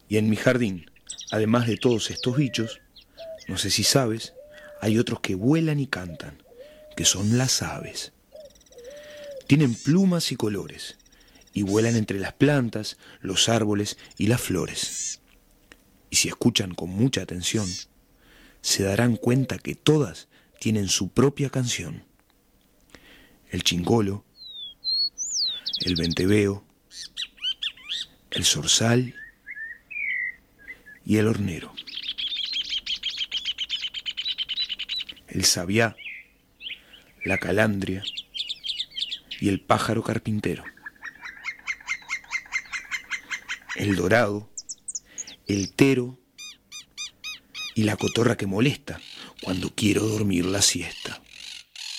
Y en mi jardín, además de todos estos bichos, no sé si sabes, hay otros que vuelan y cantan, que son las aves. Tienen plumas y colores, y vuelan entre las plantas, los árboles y las flores. Y si escuchan con mucha atención, se darán cuenta que todas tienen su propia canción. El chingolo, el venteveo, el zorzal y el hornero. El sabiá, la calandria y el pájaro carpintero. El dorado, el tero y la cotorra que molesta cuando quiero dormir la siesta.